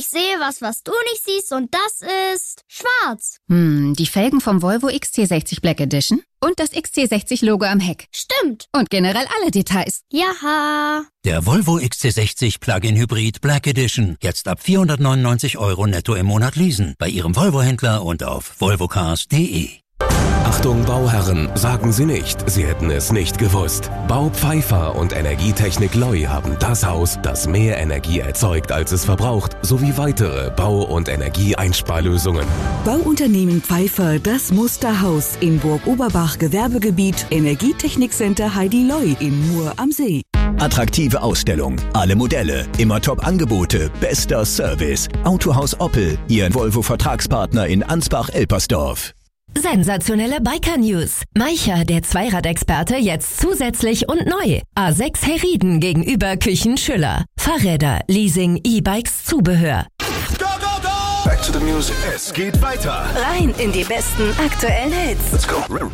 Ich sehe was du nicht siehst und das ist schwarz. Die Felgen vom Volvo XC60 Black Edition und das XC60-Logo am Heck. Stimmt. Und generell alle Details. Jaha. Der Volvo XC60 Plug-in Hybrid Black Edition. Jetzt ab 499 € netto im Monat leasen. Bei Ihrem Volvo-Händler und auf volvocars.de. Achtung Bauherren, sagen Sie nicht, Sie hätten es nicht gewusst. Bau Pfeiffer und Energietechnik Loi haben das Haus, das mehr Energie erzeugt, als es verbraucht, sowie weitere Bau- und Energieeinsparlösungen. Bauunternehmen Pfeiffer, das Musterhaus in Burg-Oberbach, Gewerbegebiet, Energietechnikcenter Heidi Loi in Mur am See. Attraktive Ausstellung, alle Modelle, immer Top-Angebote, bester Service. Autohaus Oppel, Ihr Volvo-Vertragspartner in Ansbach-Elpersdorf. Sensationelle Biker-News. Maicher, der Zweiradexperte, jetzt zusätzlich und neu. A6 Herrieden gegenüber Küchen Schüller. Fahrräder, Leasing, E-Bikes, Zubehör. Go, go, go! Back to the music. Es geht weiter. Rein in die besten aktuellen Hits. Let's go.